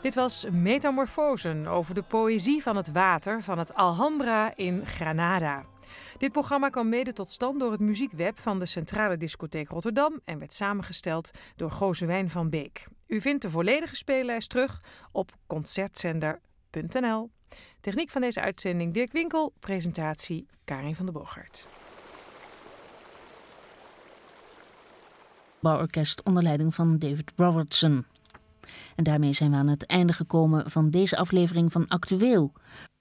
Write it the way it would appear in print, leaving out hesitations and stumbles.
Dit was Metamorfosen over de poëzie van het water van het Alhambra in Granada. Dit programma kwam mede tot stand door het muziekweb van de Centrale Discotheek Rotterdam en werd samengesteld door Gozewijn van Beek. U vindt de volledige speellijst terug op concertzender.nl. Techniek van deze uitzending Dirk Winkel, presentatie Karin van der Boogaard. Bouworkest onder leiding van David Robertson. En daarmee zijn we aan het einde gekomen van deze aflevering van Actueel.